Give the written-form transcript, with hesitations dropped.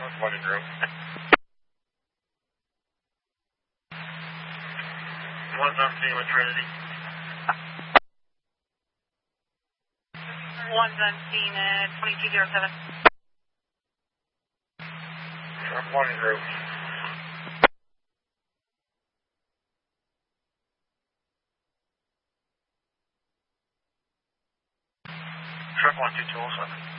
Morning group. 117 with Trinity. 117 at 2207. Morning group. Truck 12207.